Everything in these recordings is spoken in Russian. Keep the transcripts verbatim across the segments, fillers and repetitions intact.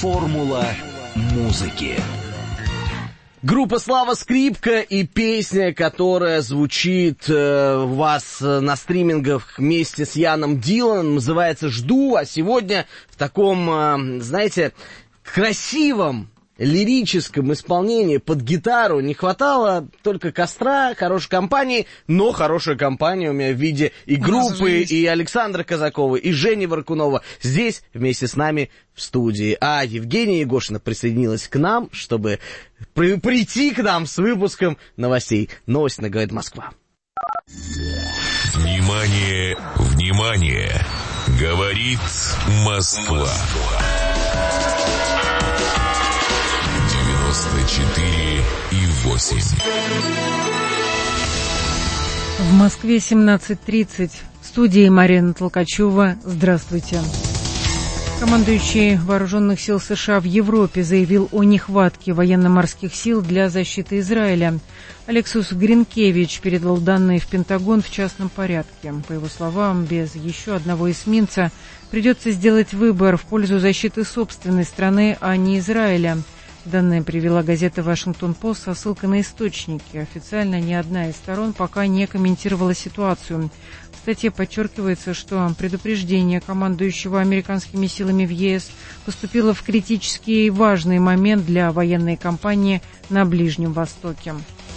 Формула музыки. Группа «Слава Скрипка» и песня, которая звучит э, у вас на стримингах вместе с Яном Диланом, называется «Жду», а сегодня в таком, э, знаете, красивом, лирическом исполнении под гитару. Не хватало только костра, хорошей компании, но хорошая компания у меня в виде и группы, и Александра Казакова, и Жени Варкунова здесь вместе с нами в студии. А Евгения Егошина присоединилась к нам, чтобы при- прийти к нам с выпуском новостей. Новости на «Говорит Москва». Внимание, внимание! Говорит Москва. четыре и восемь. В Москве семнадцать тридцать. В студии Марина Толкачева. Здравствуйте. Командующий Вооруженных сил США в Европе заявил о нехватке военно-морских сил для защиты Израиля. Алексус Гринкевич передал данные в Пентагон в частном порядке. По его словам, без еще одного эсминца придется сделать выбор в пользу защиты собственной страны, а не Израиля. Данные привела газета «Вашингтон-Пост» со ссылкой на источники. Официально ни одна из сторон пока не комментировала ситуацию. В статье подчеркивается, что предупреждение командующего американскими силами в ЕС поступило в критический и важный момент для военной кампании на Ближнем Востоке.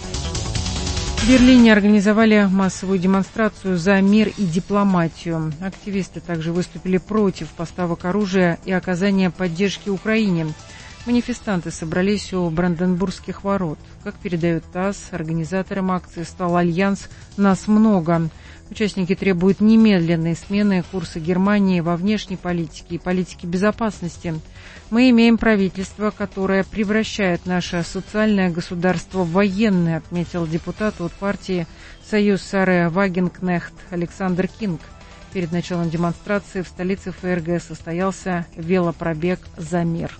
В Берлине организовали массовую демонстрацию за мир и дипломатию. Активисты также выступили против поставок оружия и оказания поддержки Украине. Манифестанты собрались у Бранденбургских ворот. Как передает ТАСС, организатором акции стал альянс «Нас много». Участники требуют немедленной смены курса Германии во внешней политике и политике безопасности. «Мы имеем правительство, которое превращает наше социальное государство в военное», отметил депутат от партии «Союз Саре Вагенкнехт» Александр Кинг. Перед началом демонстрации в столице ФРГ состоялся велопробег «За мир».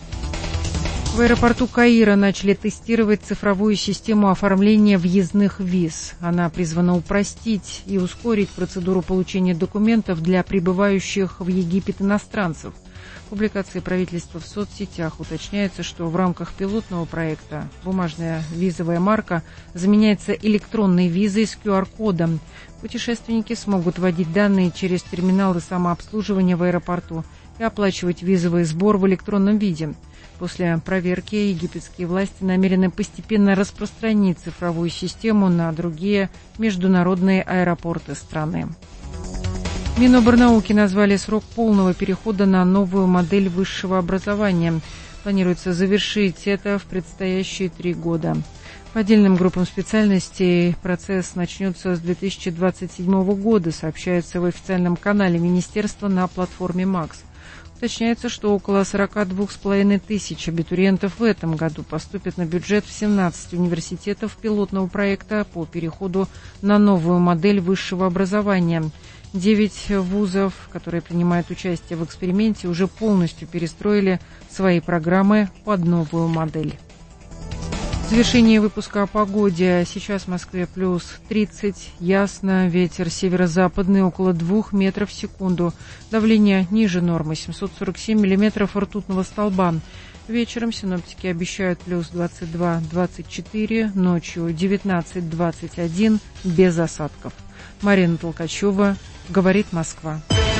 В аэропорту Каира начали тестировать цифровую систему оформления въездных виз. Она призвана упростить и ускорить процедуру получения документов для прибывающих в Египет иностранцев. В публикации правительства в соцсетях уточняется, что в рамках пилотного проекта бумажная визовая марка заменяется электронной визой с ку ар кодом. Путешественники смогут вводить данные через терминалы самообслуживания в аэропорту и оплачивать визовый сбор в электронном виде. После проверки египетские власти намерены постепенно распространить цифровую систему на другие международные аэропорты страны. Миноборнауки назвали срок полного перехода на новую модель высшего образования. Планируется завершить это в предстоящие три года. По отдельным группам специальностей процесс начнется с две тысячи двадцать седьмого года, сообщается в официальном канале Министерства на платформе МАКС. Уточняется, что около сорок два с половиной тысяч абитуриентов в этом году поступят на бюджет в семнадцать университетов пилотного проекта по переходу на новую модель высшего образования. Девять вузов, которые принимают участие в эксперименте, уже полностью перестроили свои программы под новую модель. Завершение выпуска о погоде. Сейчас в Москве плюс тридцать, ясно, ветер северо-западный около двух метров в секунду. Давление ниже нормы, семьсот сорок семь миллиметров ртутного столба. Вечером синоптики обещают плюс двадцать два - двадцать четыре, ночью девятнадцать - двадцать один, без осадков. Марина Толкачева, «Говорит Москва».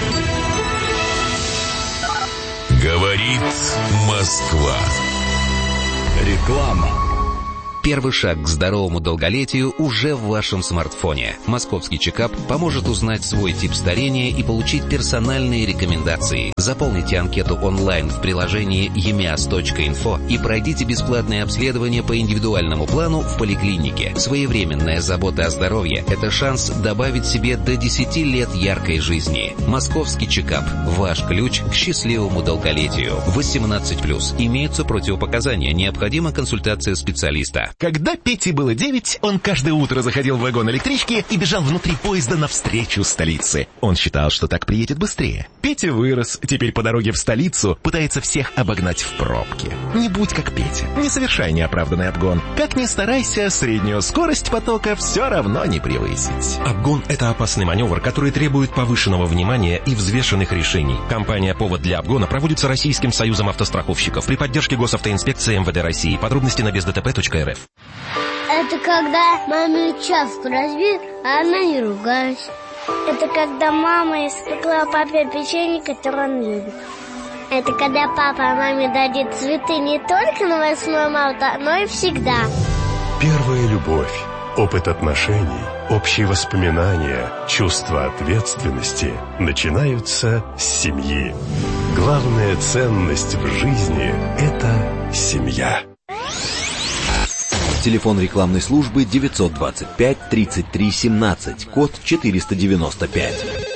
Говорит Москва. Реклама. Первый шаг к здоровому долголетию уже в вашем смартфоне. Московский чекап поможет узнать свой тип старения и получить персональные рекомендации. Заполните анкету онлайн в приложении и эм и а эс точка инфо и пройдите бесплатное обследование по индивидуальному плану в поликлинике. Своевременная забота о здоровье – это шанс добавить себе до десяти лет яркой жизни. Московский чекап – ваш ключ к счастливому долголетию. восемнадцать плюс. Имеются противопоказания. Необходима консультация специалиста. Когда Пете было девять, он каждое утро заходил в вагон электрички и бежал внутри поезда навстречу столице. Он считал, что так приедет быстрее. Петя вырос, теперь по дороге в столицу пытается всех обогнать в пробке. Не будь как Петя, не совершай неоправданный обгон. Как ни старайся, среднюю скорость потока все равно не превысить. Обгон — это опасный маневр, который требует повышенного внимания и взвешенных решений. Компания «Повод для обгона» проводится Российским союзом автостраховщиков при поддержке Госавтоинспекции эм вэ дэ России. Подробности на без дэ тэ пэ точка эр эф. Это когда маме чашку разбил, а она не ругалась. Это когда мама испекла папе печенье, которое он любит. Это когда папа маме дарит цветы не только на восьмое марта, но и всегда. Первая любовь, опыт отношений, общие воспоминания, чувство ответственности начинаются с семьи. Главная ценность в жизни – это семья. Телефон рекламной службы девятьсот двадцать пять тридцать три семнадцать, код четыреста девяносто пять.